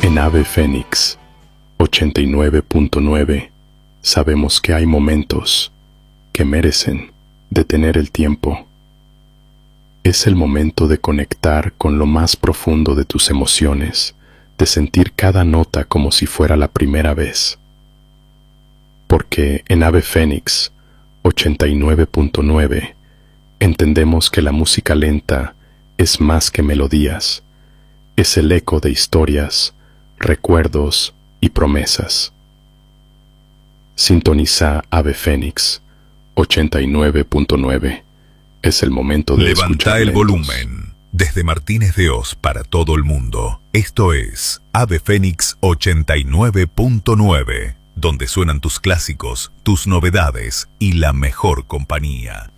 En Ave Fénix 89.9 sabemos que hay momentos que merecen detener el tiempo. Es el momento de conectar con lo más profundo de tus emociones, de sentir cada nota como si fuera la primera vez. Porque en Ave Fénix 89.9 entendemos que la música lenta es más que melodías, es el eco de historias, recuerdos y promesas. Sintoniza Ave Fénix 89.9. Es el momento de Levanta el lentos. volumen. Desde Martínez de Oz para todo el mundo. Esto es Ave Fénix 89.9, donde suenan tus clásicos, tus novedades y la mejor compañía.